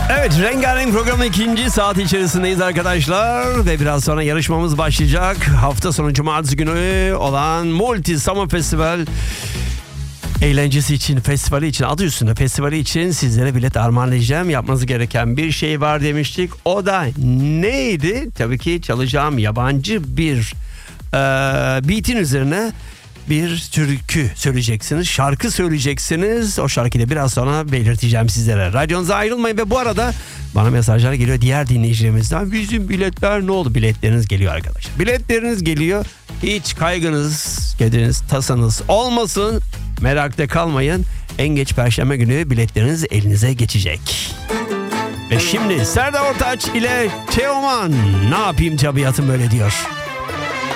Evet, Rengarenk programın ikinci saat içerisindeyiz arkadaşlar. Ve biraz sonra yarışmamız başlayacak. Hafta sonu cumartesi günü olan Multi Summer Festival eğlencesi için, festivali için, adı üstünde festivali için sizlere bilet armağanlayacağım. Yapmanız gereken bir şey var demiştik. O da neydi? Tabii ki çalacağım yabancı bir beat'in üzerine bir türkü söyleyeceksiniz. Şarkı söyleyeceksiniz. O şarkıyı da biraz sonra belirteceğim sizlere. Radyonuza ayrılmayın ve bu arada bana mesajlar geliyor diğer dinleyicilerimizden. Bizim biletler ne oldu? Biletleriniz geliyor arkadaşlar. Biletleriniz geliyor. Hiç kaygınız, kediniz, tasanız olmasın. Merakta kalmayın. En geç Perşembe günü biletleriniz elinize geçecek. Ve şimdi Serdar Ortaç ile Teoman, ne yapayım tabiatım böyle diyor.